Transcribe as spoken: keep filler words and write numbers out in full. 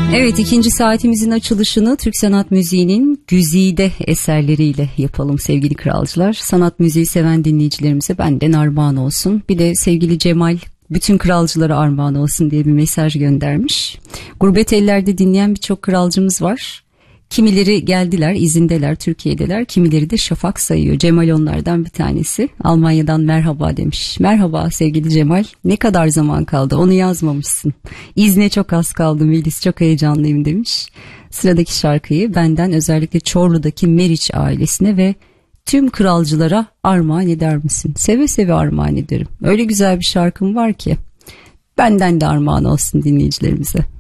Evet, ikinci saatimizin açılışını Türk sanat müziğinin güzide eserleriyle yapalım sevgili kralcılar. Sanat müziği seven dinleyicilerimize benden armağan olsun. Bir de sevgili Cemal bütün kralcılara armağan olsun diye bir mesaj göndermiş. Gurbet ellerde dinleyen birçok kralcımız var. Kimileri geldiler, izindeler, Türkiye'deler. Kimileri de şafak sayıyor. Cemal onlardan bir tanesi. Almanya'dan merhaba demiş. Merhaba sevgili Cemal. Ne kadar zaman kaldı? Onu yazmamışsın. İzne çok az kaldı Melis. Çok heyecanlıyım demiş. Sıradaki şarkıyı benden özellikle Çorlu'daki Meriç ailesine ve tüm kralcılara armağan eder misin? Seve seve armağan ederim. Öyle güzel bir şarkım var ki. Benden de armağan olsun dinleyicilerimize.